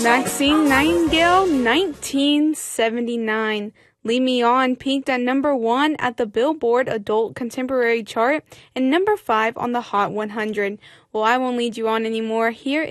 Maxine Nightingale, 1979. Lead Me On peaked at number 1 at the Billboard Adult Contemporary chart and number 5 on the Hot 100. Well, I won't lead you on anymore. Here